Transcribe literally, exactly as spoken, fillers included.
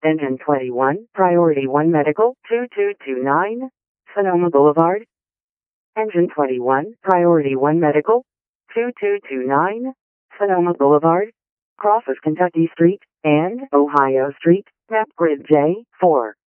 Engine twenty-one, Priority one Medical, two two two nine, Sonoma Boulevard. Engine twenty-one, Priority one Medical, two two two nine, Sonoma Boulevard. Crosses Kentucky Street and Ohio Street, map grid J four.